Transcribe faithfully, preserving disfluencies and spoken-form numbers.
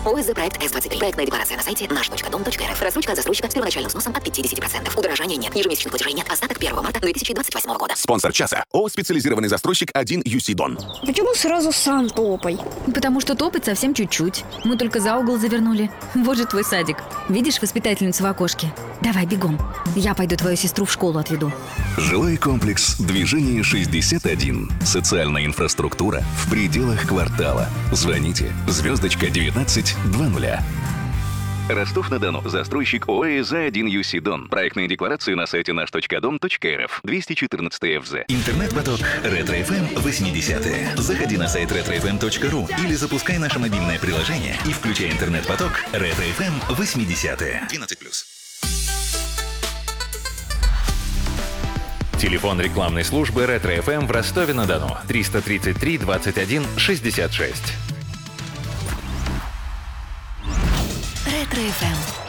ОСЗ проект эс двадцать три. Проектная декларация на сайте наш точка дом точка эр эф. Рассрочка застройщика с первоначальным взносом от пятьдесят процентов. Удорожания нет. Ежемесячных платежей нет. Остаток первого марта две тысячи двадцать восьмого года. Спонсор часа. ООО «Специализированный застройщик один ю си Дон». Почему сразу сам топай? Потому что топать совсем чуть-чуть. Мы только за угол завернули. Вот же твой садик. Видишь воспитательницу в окошке? Давай, бегом. Я пойду твою сестру в школу отведу. Жилой комплекс «Движение шестьдесят один». Социальная инфраструктура в пределах квартала. Звоните. Звездочка девятнадцать два нуля. Ростов-на-Дону. Застройщик ООО «За один ю си Дон». Проектные декларации на сайте наш точка дом точка эр эф. двести четырнадцать эф зэ. Интернет-поток Ретро-эф эм восьмидесятые. Заходи на сайт ретро эф эм точка ру или запускай наше мобильное приложение и включай интернет-поток Ретро-эф эм восьмидесятые. двенадцать плюс. Телефон рекламной службы Ретро-эф эм в Ростове-на-Дону. триста тридцать три двадцать один шестьдесят шесть. Ретро-эф эм.